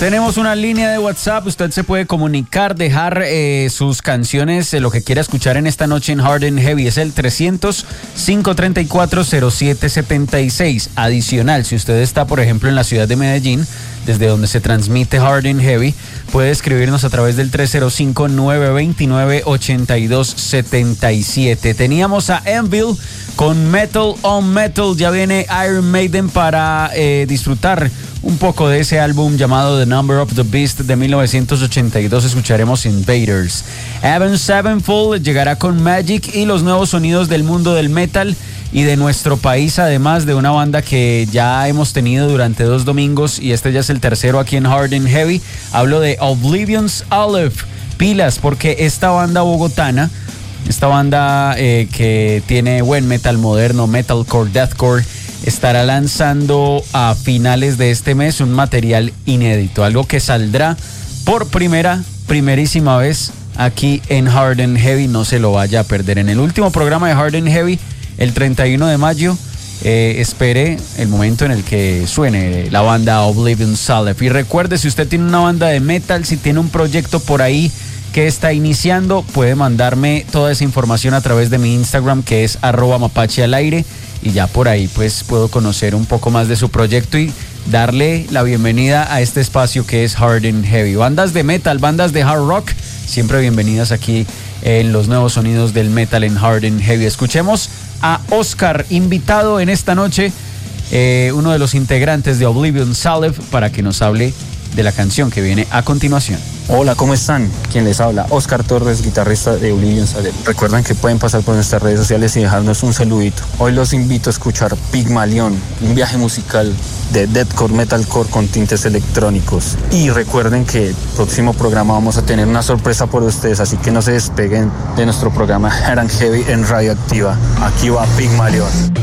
Tenemos una línea de WhatsApp, usted se puede comunicar, dejar sus canciones, lo que quiera escuchar en esta noche en Hard and Heavy. Es el 300-534-0776. Adicional, si usted está, por ejemplo, en la ciudad de Medellín, desde donde se transmite Hard and Heavy, puede escribirnos a través del 305-929-8277. Teníamos a Anvil con Metal on Metal. Ya viene Iron Maiden para disfrutar un poco de ese álbum llamado The Number of the Beast de 1982. Escucharemos Invaders. Avenged Sevenfold llegará con Magic y los nuevos sonidos del mundo del metal y de nuestro país, además de una banda que ya hemos tenido durante 2 domingos y este ya es el tercero aquí en Hard and Heavy. Hablo de Oblivion's Olive. Pilas, porque esta banda bogotana, esta banda que tiene buen metal moderno, metalcore, deathcore, estará lanzando a finales de este mes un material inédito, algo que saldrá por primerísima vez aquí en Hard and Heavy. No se lo vaya a perder. En el último programa de Hard and Heavy, el 31 de mayo, espere el momento en el que suene la banda Oblivion Salif. Y recuerde, si usted tiene una banda de metal, si tiene un proyecto por ahí que está iniciando, puede mandarme toda esa información a través de mi Instagram, que es @mapachealaire, y ya por ahí pues puedo conocer un poco más de su proyecto y darle la bienvenida a este espacio que es Hard and Heavy. Bandas de metal, bandas de hard rock, siempre bienvenidas aquí en los nuevos sonidos del metal en Hard and Heavy. Escuchemos a Oscar, invitado en esta noche, uno de los integrantes de Oblivion Salif, para que nos hable de la canción que viene a continuación. Hola, ¿cómo están? Quien les habla, Oscar Torres, guitarrista de Oblivion Salif. Recuerden que pueden pasar por nuestras redes sociales y dejarnos un saludito. Hoy los invito a escuchar Pygmalion, un viaje musical de deathcore, metalcore con tintes electrónicos. Y recuerden que el próximo programa vamos a tener una sorpresa por ustedes, así que no se despeguen de nuestro programa Hard and Heavy en Radio Activa. Aquí va Pygmalion.